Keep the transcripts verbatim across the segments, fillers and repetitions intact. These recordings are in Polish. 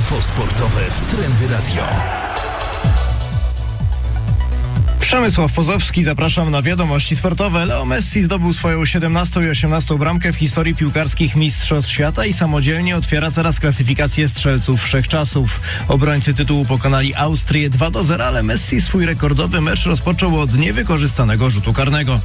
Info sportowe w Trendy Radio. Przemysław Pozowski, zapraszam na wiadomości sportowe. Leo Messi zdobył swoją siedemnastą i osiemnastą bramkę w historii piłkarskich Mistrzostw Świata i samodzielnie otwiera teraz klasyfikację strzelców wszechczasów. Obrońcy tytułu pokonali Austrię dwa do zera, ale Messi swój rekordowy mecz rozpoczął od niewykorzystanego rzutu karnego.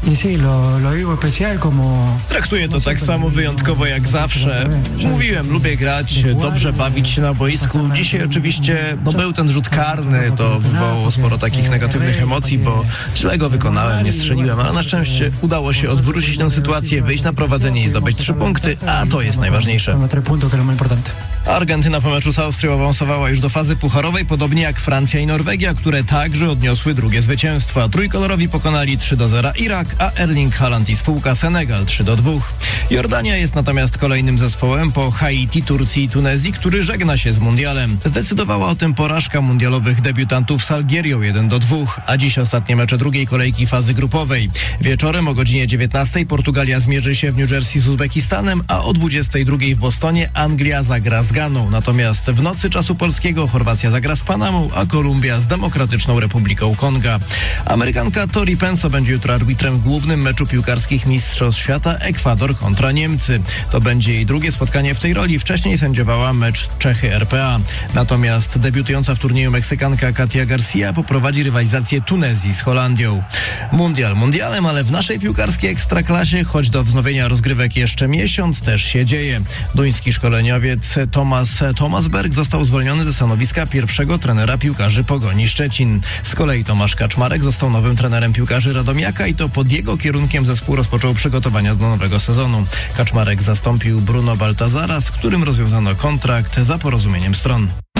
Traktuję to tak samo wyjątkowo jak zawsze. Mówiłem, lubię grać, dobrze bawić się na boisku. Dzisiaj oczywiście no, był ten rzut karny, to wywołało sporo takich negatywnych emocji, bo źle go wykonałem, nie strzeliłem, ale na szczęście udało się odwrócić tę sytuację, wyjść na prowadzenie i zdobyć trzy punkty, a to jest najważniejsze. Argentyna po meczu z Austrią awansowała już do fazy pucharowej, podobnie jak Francja i Norwegia, które także odniosły drugie zwycięstwa. Trójkolorowi pokonali trzy do zera Irak, a Erling Haaland i spółka Senegal trzy do dwóch. Jordania jest natomiast kolejnym zespołem po Haiti, Turcji i Tunezji, który żegna się z mundialem. Zdecydowała o tym porażka mundialowych debiutantów z Algierią jeden do dwóch, a dziś ostatnie mecze drugiej kolejki fazy grupowej. Wieczorem o godzinie dziewiętnastej Portugalia zmierzy się w New Jersey z Uzbekistanem, a o dwudziestej drugiej w Bostonie Anglia zagra z Ganą. Natomiast w nocy czasu polskiego Chorwacja zagra z Panamą, a Kolumbia z Demokratyczną Republiką Konga. Amerykanka Tori Penso będzie jutro arbitrem w głównym meczu piłkarskich Mistrzostw Świata Ekwador kontra Niemcy. To będzie jej drugie spotkanie w tej roli. Wcześniej sędziowała mecz Czechy R P A. Natomiast debiutująca w turnieju Meksykanka Katia Garcia poprowadzi rywalizację Tunezji z Holandią. Mundial mundialem, ale w naszej piłkarskiej ekstraklasie, choć do wznowienia rozgrywek jeszcze miesiąc, też się dzieje. Duński szkoleniowiec Thomas Thomasberg został zwolniony ze stanowiska pierwszego trenera piłkarzy Pogoni Szczecin. Z kolei Tomasz Kaczmarek został nowym trenerem piłkarzy Radomiaka i to pod jego kierunkiem zespół rozpoczął przygotowania do nowego sezonu. Kaczmarek zastąpił Bruno Baltazara, z którym rozwiązano kontrakt za porozumieniem stron.